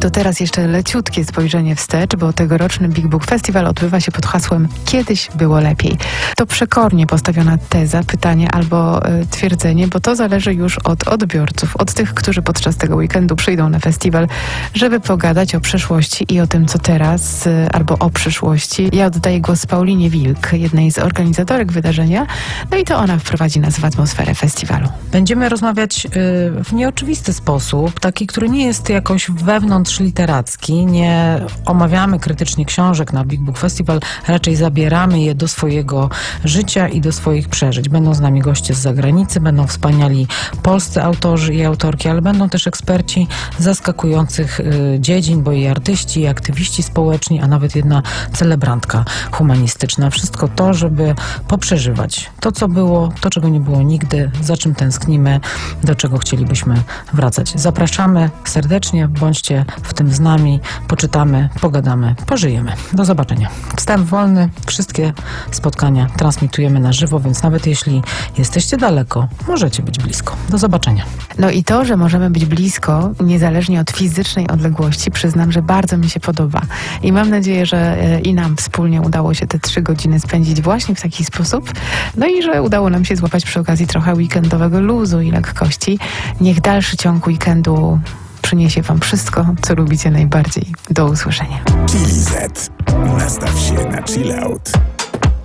To teraz jeszcze leciutkie spojrzenie wstecz, bo tegoroczny Big Book Festival odbywa się pod hasłem Kiedyś było lepiej. To przekornie postawiona teza, pytanie albo twierdzenie, bo to zależy już od odbiorców, od tych, którzy podczas tego weekendu przyjdą na festiwal, żeby pogadać o przeszłości i o tym, co teraz, albo o przyszłości. Ja oddaję głos Paulinie Wilk, jednej z organizatorek wydarzenia, no i to ona wprowadzi nas w atmosferę festiwalu. Będziemy rozmawiać w nieoczywisty sposób, taki, który nie jest jakoś wewnątrz literacki. Nie omawiamy krytycznie książek na Big Book Festival, raczej zabieramy je do swojego życia i do swoich przeżyć. Będą z nami goście z zagranicy, będą wspaniali polscy autorzy i autorki, ale będą też eksperci zaskakujących dziedzin, bo i artyści, i aktywiści społeczni, a nawet jedna celebrantka humanistyczna. Wszystko to, żeby poprzeżywać to, co było, to, czego nie było nigdy, za czym tęsknimy, do czego chcielibyśmy wracać. Zapraszamy serdecznie, bądźcie w tym z nami, poczytamy, pogadamy, pożyjemy. Do zobaczenia. Wstęp wolny, wszystkie spotkania transmitujemy na żywo, więc nawet jeśli jesteście daleko, możecie być blisko. Do zobaczenia. No i to, że możemy być blisko, niezależnie od fizycznej odległości, przyznam, że bardzo mi się podoba. I mam nadzieję, że i nam wspólnie udało się te 3 godziny spędzić właśnie w taki sposób. No i że udało nam się złapać przy okazji trochę weekendowego luzu i lekkości. Niech dalszy ciąg weekendu przyniesie wam wszystko, co lubicie najbardziej. Do usłyszenia. Chili Z. Nastaw się na chill out.